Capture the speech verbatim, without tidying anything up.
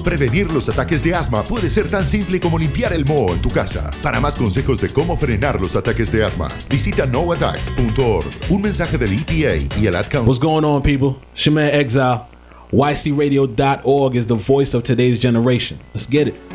Prevenir los ataques de asma puede ser tan simple como limpiar el moho en tu casa. Para más consejos de cómo frenar los ataques de asma, visita no attacks punto org. Un mensaje del E P A y el Ad Council. What's going on, people? It's your man Exile. Y C radio dot org is the voice of today's generation. Let's get it.